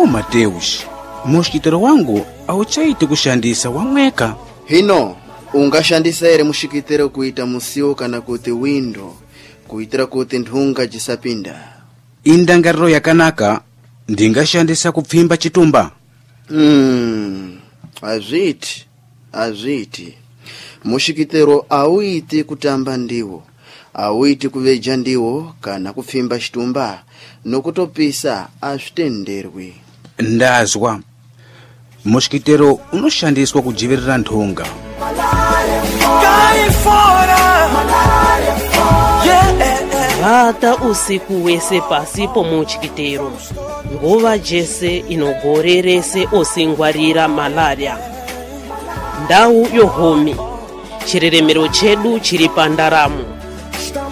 Mateus, mushikitero wangu auchaiti kushandisa wamweka. Hino ungashandisa ere mushikitero kuita musio kana kuti window kuitira kuti nthunga jisapinda. Indangariro yakanaka ndingashandisa kupfimba chitumba. Azviti mushikitero auiti kutamba ndiwo, auiti kuveja ndiwo kana kupfimba chitumba nokutopisa azvitenderwi. Ndazwa mushikitero unoshandiswa kujivirira nthunga. Vata usiku wese pasi pomuchikitero, nguva jese inogorerese osingwarira malaria. Ndau yohomi, chireremero chedu chiri pandaramu.